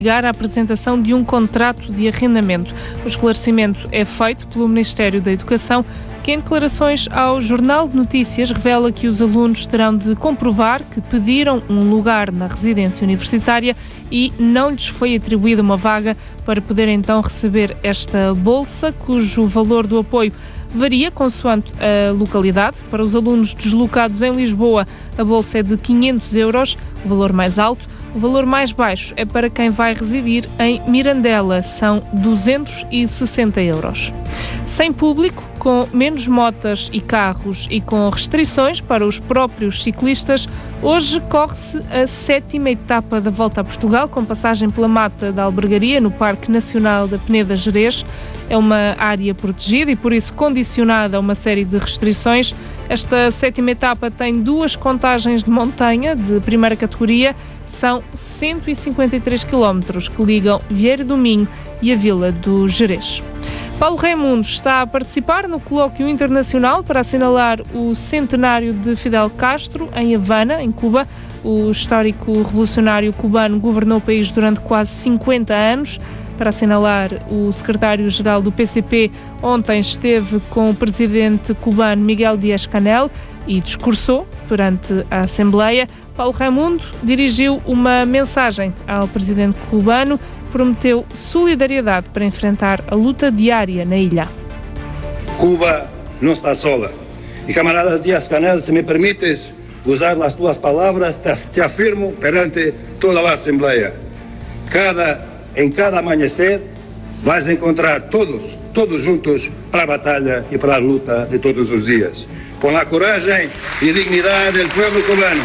a apresentação de um contrato de arrendamento. O esclarecimento é feito pelo Ministério da Educação, que em declarações ao Jornal de Notícias revela que os alunos terão de comprovar que pediram um lugar na residência universitária e não lhes foi atribuída uma vaga para poder então receber esta bolsa, cujo valor do apoio varia consoante a localidade. Para os alunos deslocados em Lisboa, a bolsa é de 500 euros, o valor mais alto. O valor mais baixo é para quem vai residir em Mirandela, são 260 euros. Sem público, com menos motas e carros e com restrições para os próprios ciclistas, hoje corre-se a 7ª etapa da Volta a Portugal, com passagem pela Mata da Albergaria, no Parque Nacional da Peneda Gerês. É uma área protegida e, por isso, condicionada a uma série de restrições. Esta 7ª etapa tem 2 contagens de montanha de primeira categoria. São 153 quilómetros que ligam Vieira do Minho e a Vila do Gerês. Paulo Raimundo está a participar no colóquio internacional para assinalar o centenário de Fidel Castro em Havana, em Cuba. O histórico revolucionário cubano governou o país durante quase 50 anos. Para assinalar, o secretário-geral do PCP ontem esteve com o presidente cubano Miguel Díaz-Canel e discursou perante a Assembleia. Paulo Raimundo dirigiu uma mensagem ao presidente cubano, prometeu solidariedade para enfrentar a luta diária na ilha. Cuba não está sola. E camarada Díaz-Canel, se me permites usar as tuas palavras, te afirmo perante toda a Assembleia. Em cada amanhecer vais encontrar todos juntos para a batalha e para a luta de todos os dias. Com a coragem e dignidade do povo cubano.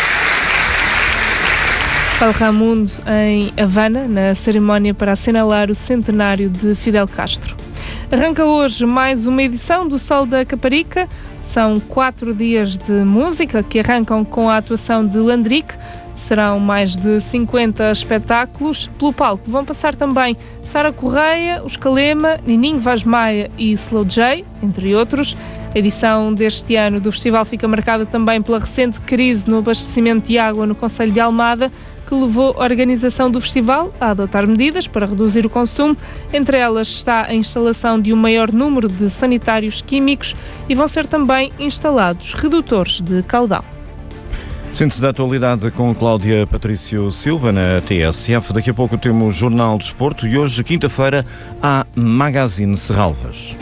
Paulo Raimundo em Havana, na cerimónia para assinalar o centenário de Fidel Castro. Arranca hoje mais uma edição do Sol da Caparica. São 4 dias de música que arrancam com a atuação de Landrick. Serão mais de 50 espetáculos. Pelo palco vão passar também Sara Correia, Os Calema, Nininho Vaz Maia e Slow J, entre outros. A edição deste ano do festival fica marcada também pela recente crise no abastecimento de água no concelho de Almada, que levou a organização do festival a adotar medidas para reduzir o consumo. Entre elas está a instalação de um maior número de sanitários químicos e vão ser também instalados redutores de caudal. Síntese da atualidade com Cláudia Patrício Silva na TSF. Daqui a pouco temos Jornal de Desporto e hoje, quinta-feira, há Magazine Serralvas.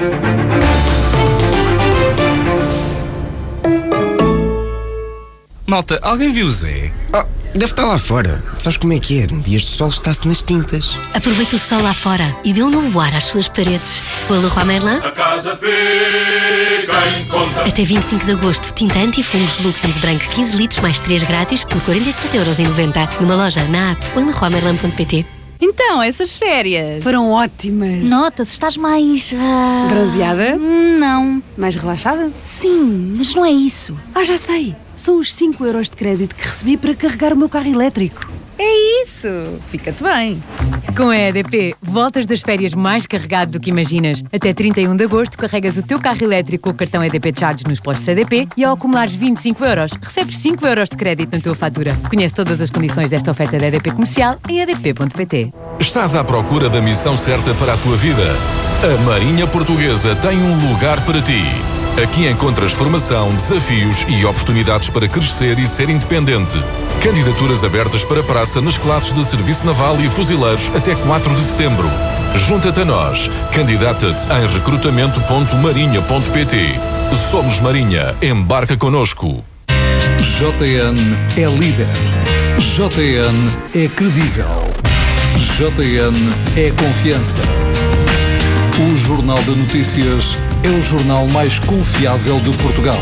Malta, alguém viu o Zé? Deve estar lá fora. Sabes como é que é? Dias de sol está-se nas tintas. Aproveita o sol lá fora e dê um novo ar às suas paredes. Com a Leroy Merlin. A casa fica em conta. Até 25 de agosto, tinta anti-fungos Lux Easy Branco 15 litros mais 3 grátis por 47,90€. Numa loja, na app ou em leroymerlin.pt. Então, essas férias foram ótimas. Nota-se, estás mais... bronzeada? Não. Mais relaxada? Sim, mas não é isso. Já sei. São os 5€ de crédito que recebi para carregar o meu carro elétrico. É isso. Fica-te bem. Com a EDP, voltas das férias mais carregado do que imaginas. Até 31 de agosto, carregas o teu carro elétrico com o cartão EDP Charge nos postos EDP e ao acumulares 25€, recebes 5€ de crédito na tua fatura. Conhece todas as condições desta oferta da EDP Comercial em edp.pt. Estás à procura da missão certa para a tua vida? A Marinha Portuguesa tem um lugar para ti. Aqui encontras formação, desafios e oportunidades para crescer e ser independente. Candidaturas abertas para praça nas classes de Serviço Naval e Fuzileiros até 4 de setembro. Junta-te a nós. Candidata-te em recrutamento.marinha.pt. Somos Marinha. Embarca connosco. JN é líder. JN é credível. JN é confiança. O Jornal de Notícias é o jornal mais confiável de Portugal.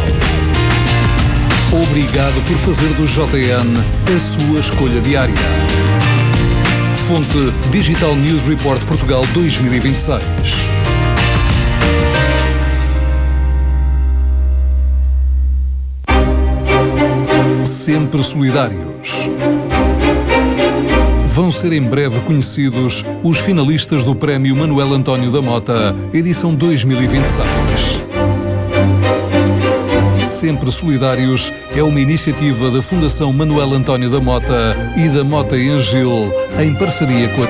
Obrigado por fazer do JN a sua escolha diária. Fonte Digital News Report Portugal 2026. Sempre solidários. Vão ser em breve conhecidos os finalistas do Prémio Manuel António da Mota, edição 2026. sempre solidários é uma iniciativa da Fundação Manuel António da Mota e da Mota em Gil, em parceria com a